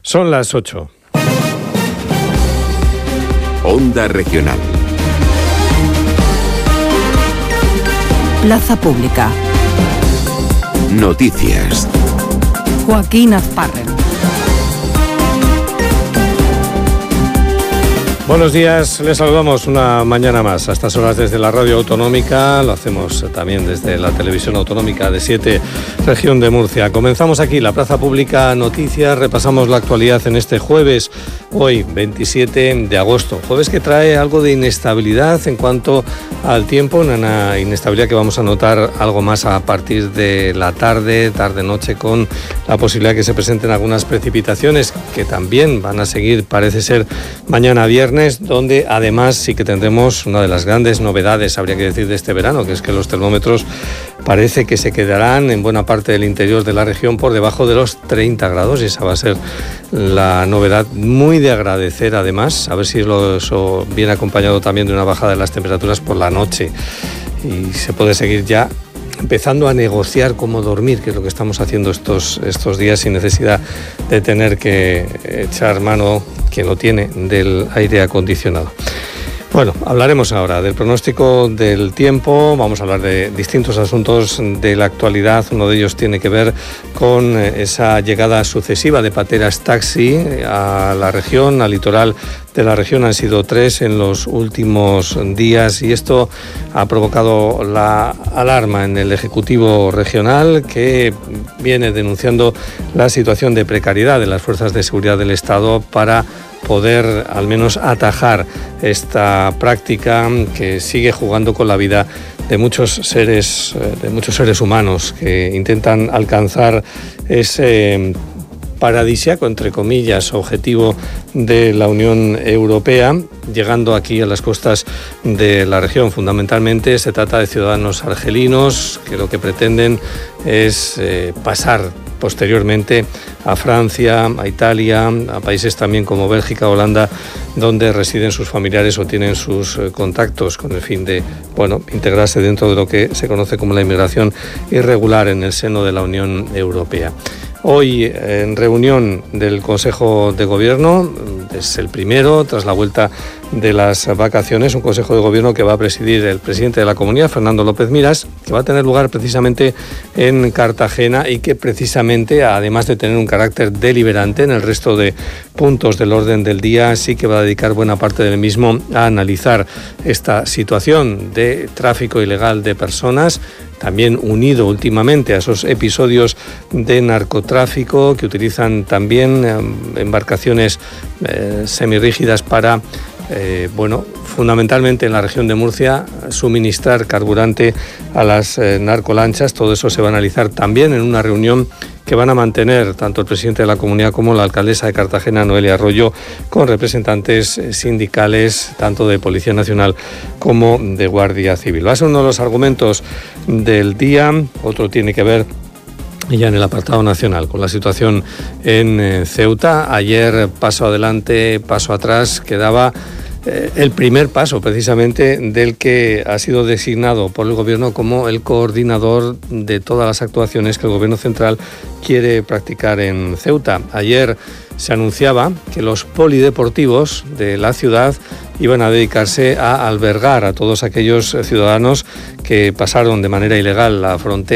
Son las 8. Onda Regional. Plaza Pública. Noticias. Joaquín Azparren. Buenos días, les saludamos una mañana más a estas horas desde la Radio Autonómica, lo hacemos también desde la Televisión Autonómica de 7, región de Murcia. Comenzamos aquí la Plaza Pública Noticias, repasamos la actualidad en este jueves, hoy 27 de agosto, jueves que trae algo de inestabilidad en cuanto al tiempo, una inestabilidad que vamos a notar algo más a partir de la tarde-noche, con la posibilidad de que se presenten algunas precipitaciones que también van a seguir, parece ser, mañana viernes, donde además sí que tendremos una de las grandes novedades, habría que decir, de este verano, que es que los termómetros parece que se quedarán en buena parte del interior de la región por debajo de los 30 grados, y esa va a ser la novedad muy de agradecer, además, a ver si eso viene acompañado también de una bajada de las temperaturas por la noche y se puede seguir ya empezando a negociar cómo dormir, que es lo que estamos haciendo estos días, sin necesidad de tener que echar mano, quien lo tiene, del aire acondicionado. Bueno, hablaremos ahora del pronóstico del tiempo, vamos a hablar de distintos asuntos de la actualidad. Uno de ellos tiene que ver con esa llegada sucesiva de pateras taxi a la región, al litoral de la región. Han sido 3 en los últimos días y esto ha provocado la alarma en el Ejecutivo regional, que viene denunciando la situación de precariedad de las fuerzas de seguridad del Estado para poder al menos atajar esta práctica que sigue jugando con la vida de muchos seres humanos que intentan alcanzar ese paradisíaco, entre comillas, objetivo de la Unión Europea, llegando aquí a las costas de la región. Fundamentalmente se trata de ciudadanos argelinos que lo que pretenden es pasar posteriormente a Francia, a Italia, a países también como Bélgica, Holanda, donde residen sus familiares o tienen sus contactos, con el fin de, integrarse dentro de lo que se conoce como la inmigración irregular en el seno de la Unión Europea. Hoy, en reunión del Consejo de Gobierno, es el primero tras la vuelta de las vacaciones, un Consejo de Gobierno que va a presidir el presidente de la Comunidad, Fernando López Miras, que va a tener lugar precisamente en Cartagena y que precisamente, además de tener un carácter deliberante en el resto de puntos del orden del día, sí que va a dedicar buena parte del mismo a analizar esta situación de tráfico ilegal de personas, también unido últimamente a esos episodios de narcotráfico que utilizan también embarcaciones semirrígidas para, fundamentalmente en la región de Murcia, suministrar carburante a las narcolanchas. Todo eso se va a analizar también en una reunión que van a mantener tanto el presidente de la comunidad como la alcaldesa de Cartagena, Noelia Arroyo, con representantes sindicales, tanto de Policía Nacional como de Guardia Civil. Va a ser uno de los argumentos del día. Otro tiene que ver, ya en el apartado nacional, con la situación en Ceuta. Ayer, paso adelante, paso atrás, quedaba el primer paso precisamente del que ha sido designado por el Gobierno como el coordinador de todas las actuaciones que el Gobierno central quiere practicar en Ceuta. Ayer se anunciaba que los polideportivos de la ciudad iban a dedicarse a albergar a todos aquellos ciudadanos que pasaron de manera ilegal la frontera